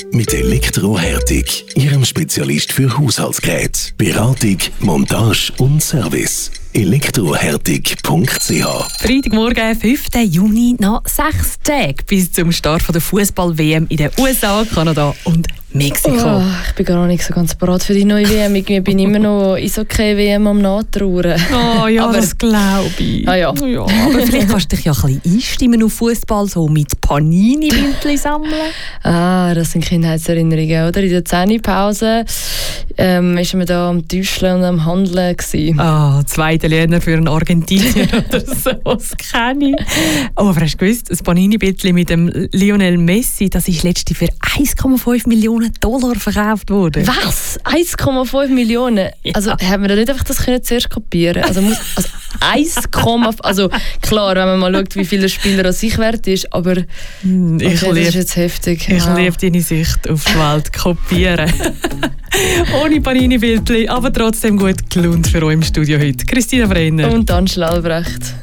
Mit Elektrohärtig, Ihrem Spezialist für Haushaltsgeräte, Beratung, Montage und Service. Elektrohärtig.ch. Freitagmorgen, 5. Juni, noch 6 Tage bis zum Start der Fußball-WM in den USA, Kanada und Mexiko. Oh, ich bin gar nicht so ganz bereit für die neue WM. Ich bin immer noch Eishockey-WM am Nachtrauern. Oh ja, aber das glaube ich. Ah, ja. Aber vielleicht kannst du dich ja ein bisschen einstimmen auf Fußball, so mit Panini-Bildchen sammeln. Das sind Kindheitserinnerungen, oder? In der Zähnepause waren wir da am Täuscheln und am Handeln gewesen. 2 Italiener für einen Argentinier oder so, das kenne ich. Oh, aber hast du gewusst, das Panini-Bildchen mit dem Lionel Messi, das ist letztens für 1,5 Millionen $1 verkauft worden. Was? 1,5 Millionen? Ja. Also haben wir da nicht einfach das können zuerst kopieren? Also 1, also klar, wenn man mal schaut, wie viele Spieler an sich wert ist, aber das ist jetzt heftig. Ich liebe deine Sicht auf die Welt. Kopieren. Ohne Panini-Bildchen, aber trotzdem gut gelohnt für euch im Studio heute. Christina Brenner. Und dann Albrecht.